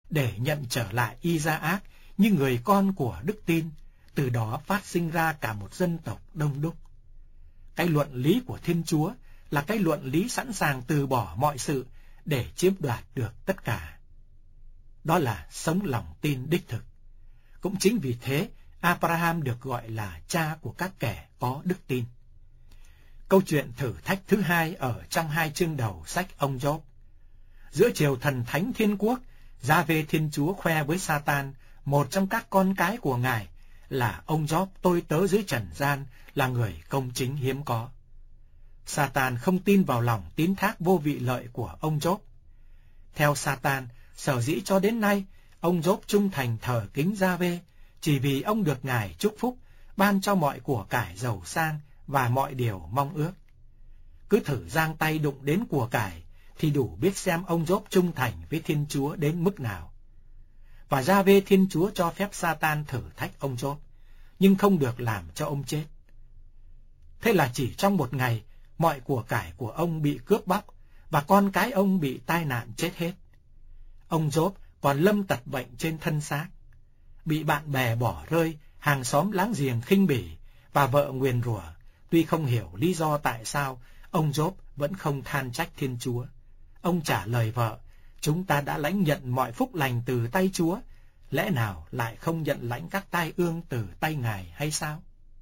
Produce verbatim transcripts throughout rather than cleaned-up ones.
để nhận trở lại Isaac như người con của đức tin, từ đó phát sinh ra cả một dân tộc đông đúc. Cái luận lý của Thiên Chúa là cái luận lý sẵn sàng từ bỏ mọi sự để chiếm đoạt được tất cả. Đó là sống lòng tin đích thực. Cũng chính vì thế, Abraham được gọi là cha của các kẻ có đức tin. Câu chuyện thử thách thứ hai ở trong hai chương đầu sách ông Gióp. Giữa triều thần thánh thiên quốc, Giê-hô-va Thiên Chúa khoe với Sa-tan, một trong các con cái của Ngài, là ông Gióp tôi tớ dưới trần gian, là người công chính hiếm có. Sa-tan không tin vào lòng tín thác vô vị lợi của ông Gióp. Theo Sa-tan, sở dĩ cho đến nay, ông Gióp trung thành thờ kính Giê-hô-va, chỉ vì ông được Ngài chúc phúc, ban cho mọi của cải giàu sang và mọi điều mong ước. Cứ thử giang tay đụng đến của cải, thì đủ biết xem ông Gióp trung thành với Thiên Chúa đến mức nào. Và Giê-hô-va Thiên Chúa cho phép Sa-tan thử thách ông Gióp, nhưng không được làm cho ông chết. Thế là chỉ trong một ngày, mọi của cải của ông bị cướp bóc, và con cái ông bị tai nạn chết hết. Ông Gióp còn lâm tật bệnh trên thân xác, bị bạn bè bỏ rơi, hàng xóm láng giềng khinh bỉ, và vợ nguyền rủa. Tuy không hiểu lý do tại sao, ông Gióp vẫn không than trách Thiên Chúa. Ông trả lời vợ, chúng ta đã lãnh nhận mọi phúc lành từ tay Chúa, lẽ nào lại không nhận lãnh các tai ương từ tay Ngài hay sao?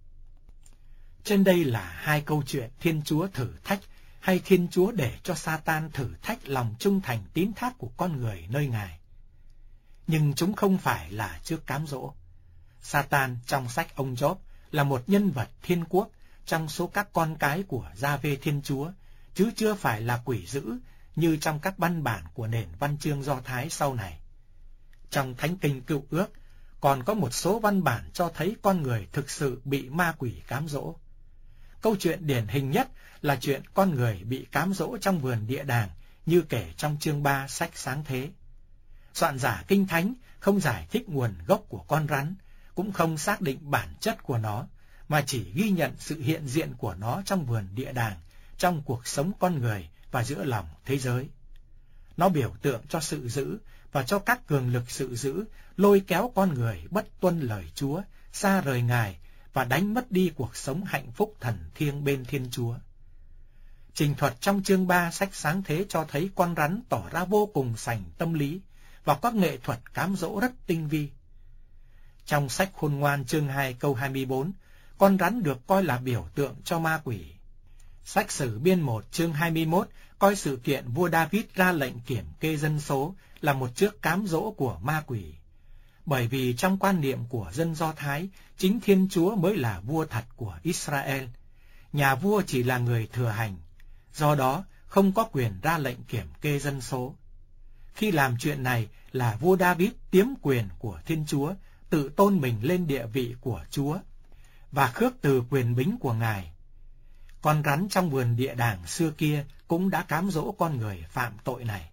Trên đây là hai câu chuyện Thiên Chúa thử thách, hay Thiên Chúa để cho Sa-tan thử thách lòng trung thành tín thác của con người nơi Ngài. Nhưng chúng không phải là trước cám dỗ. Sa-tan trong sách ông Gióp là một nhân vật thiên quốc trong số các con cái của Giê-hô-va Thiên Chúa, chứ chưa phải là quỷ dữ như trong các văn bản của nền văn chương Do Thái sau này. Trong Thánh Kinh Cựu Ước, còn có một số văn bản cho thấy con người thực sự bị ma quỷ cám dỗ. Câu chuyện điển hình nhất là chuyện con người bị cám dỗ trong vườn địa đàng, như kể trong chương ba sách Sáng Thế. Soạn giả Kinh Thánh không giải thích nguồn gốc của con rắn, cũng không xác định bản chất của nó, mà chỉ ghi nhận sự hiện diện của nó trong vườn địa đàng, trong cuộc sống con người và giữa lòng thế giới. Nó biểu tượng cho sự dữ và cho các cường lực sự dữ lôi kéo con người bất tuân lời Chúa, xa rời Ngài và đánh mất đi cuộc sống hạnh phúc thần thiêng bên Thiên Chúa. Trình thuật trong chương ba sách Sáng Thế cho thấy con rắn tỏ ra vô cùng sành tâm lý và có nghệ thuật cám dỗ rất tinh vi. Trong sách Khôn Ngoan chương hai câu hai mươi bốn, con rắn được coi là biểu tượng cho ma quỷ. Sách Sử Biên một chương hai mươi mốt coi sự kiện vua David ra lệnh kiểm kê dân số là một trước cám dỗ của ma quỷ. Bởi vì trong quan niệm của dân Do Thái, chính Thiên Chúa mới là vua thật của Israel. Nhà vua chỉ là người thừa hành, do đó không có quyền ra lệnh kiểm kê dân số. Khi làm chuyện này là vua David tiếm quyền của Thiên Chúa, tự tôn mình lên địa vị của Chúa, và khước từ quyền bính của Ngài. Con rắn trong vườn địa đàng xưa kia cũng đã cám dỗ con người phạm tội này.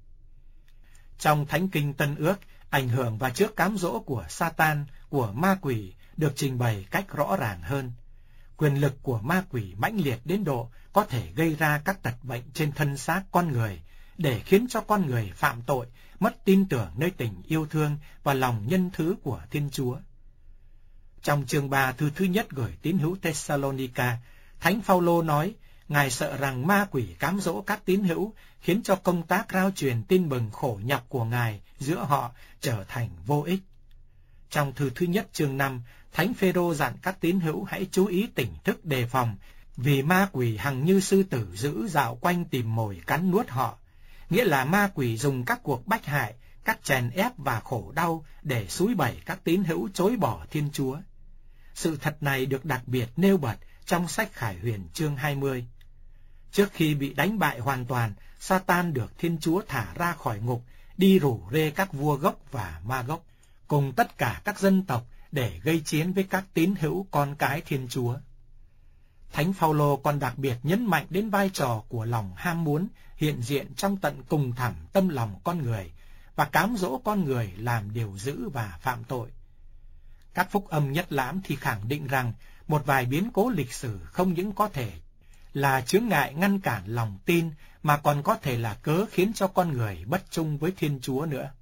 Trong Thánh Kinh Tân Ước, ảnh hưởng và trước cám dỗ của Sa-tan, của ma quỷ được trình bày cách rõ ràng hơn. Quyền lực của ma quỷ mãnh liệt đến độ có thể gây ra các tật bệnh trên thân xác con người, để khiến cho con người phạm tội, mất tin tưởng nơi tình yêu thương và lòng nhân thứ của Thiên Chúa. Trong chương ba thư thứ nhất gửi tín hữu Thessalonica, Thánh Phaolô nói, Ngài sợ rằng ma quỷ cám dỗ các tín hữu, khiến cho công tác rao truyền tin mừng khổ nhọc của Ngài giữa họ trở thành vô ích. Trong thư thứ nhất chương năm, Thánh Phêrô dặn các tín hữu hãy chú ý tỉnh thức đề phòng, vì ma quỷ hằng như sư tử dữ dạo quanh tìm mồi cắn nuốt họ, nghĩa là ma quỷ dùng các cuộc bách hại, các chèn ép và khổ đau để xúi bẩy các tín hữu chối bỏ Thiên Chúa. Sự thật này được đặc biệt nêu bật trong sách Khải Huyền chương hai mươi. Trước khi bị đánh bại hoàn toàn, Sa-tan được Thiên Chúa thả ra khỏi ngục, đi rủ rê các vua Gốc và Ma Gốc, cùng tất cả các dân tộc để gây chiến với các tín hữu con cái Thiên Chúa. Thánh Phaolô còn đặc biệt nhấn mạnh đến vai trò của lòng ham muốn hiện diện trong tận cùng thẳm tâm lòng con người và cám dỗ con người làm điều dữ và phạm tội. Các phúc âm nhất lãm thì khẳng định rằng một vài biến cố lịch sử không những có thể là chướng ngại ngăn cản lòng tin, mà còn có thể là cớ khiến cho con người bất trung với Thiên Chúa nữa.